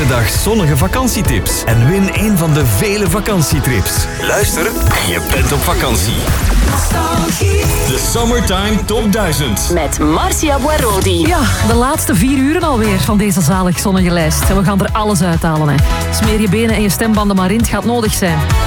iedere dag zonnige vakantietips. En win een van de vele vakantietrips. Luister en je bent op vakantie. De Summertime Top 1000. Met Marcia Boarodi. Ja, de laatste 4 uren alweer van deze zalig zonnige lijst. En we gaan er alles uithalen. Hè. Smeer je benen en je stembanden maar in, het gaat nodig zijn.